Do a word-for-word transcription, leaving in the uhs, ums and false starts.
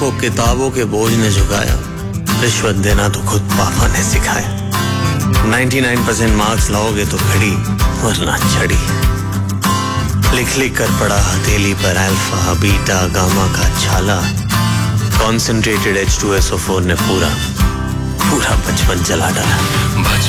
को किताबों के बोझ ने झुकाया, रिश्वत देना तो खुद पापा ने सिखाया। निन्यानवे परसेंट मार्क्स लाओगे तो घड़ी वरना छड़ी। लिख लिख कर पड़ा हथेली पर अल्फा बीटा गामा का छाला। Concentrated H two S O four ने पूरा पूरा बचपन जला डाला।